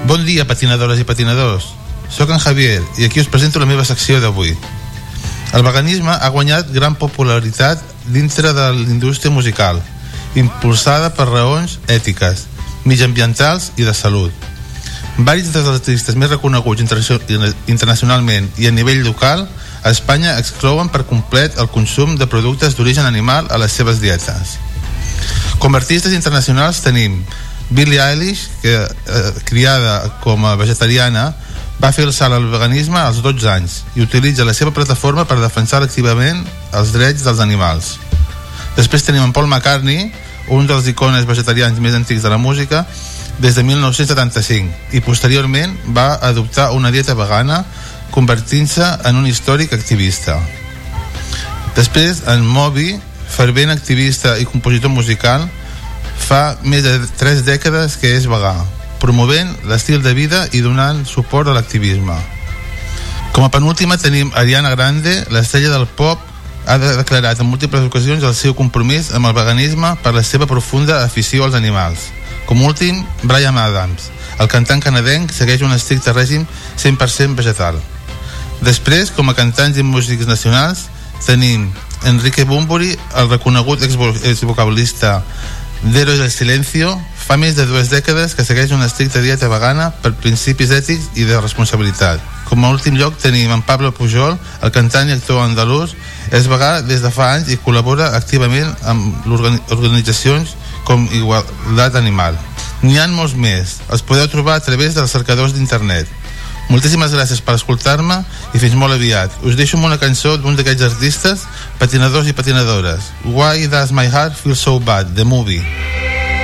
Bon dia, patinadores i patinadors. Soc en Javier i aquí us presento la meva secció d'avui. El veganisme ha guanyat gran popularitat dintre de l'indústria musical, impulsada per raons ètiques, mediambientals i de salut. Varis dels artistes més reconeguts internacionalment i a nivell local a Espanya exclouen per complet el consum de productes d'origen animal a les seves dietes. Com a artistes internacionals tenim Billie Eilish, que criada com a vegetariana va fer el salt al veganisme als 12 anys i utilitza la seva plataforma per defensar activament els drets dels animals. Després tenim en Paul McCartney, un dels icones vegetarians més antics de la música, des de 1975, i posteriorment va adoptar una dieta vegana, convertint-se en un històric activista. Després, en Moby, fervent activista i compositor musical, fa més de 3 dècades que és vegà, promovent l'estil de vida i donant suport a l'activisme. Com a penúltima tenim Ariana Grande, l'estrella del pop, ha declarat en múltiples ocasions el seu compromís amb el veganisme per la seva profunda afició als animals. Com últim, Bryan Adams, el cantant canadenc, segueix un estricte règim 100% vegetal. Després, com a cantants i músics nacionals, tenim Enrique Bunbury, el reconegut exvocalista d'Héroes del Silencio, fa més de 2 dècades que segueix una estricta dieta vegana per principis ètics i de responsabilitat. Com a últim lloc tenim en Pablo Pujol, el cantant i actor andalús, és vegà des de fa anys i col·labora activament amb organitzacions com Igualtat Animal. N'hi ha molts més, els podeu trobar a través dels cercadors d'internet. Moltíssimes gràcies per escoltar-me i fins molt aviat. Us deixo amb una cançó d'un d'aquests artistes, patinadors i patinadores. Why Does My Heart Feel So Bad, The Movie.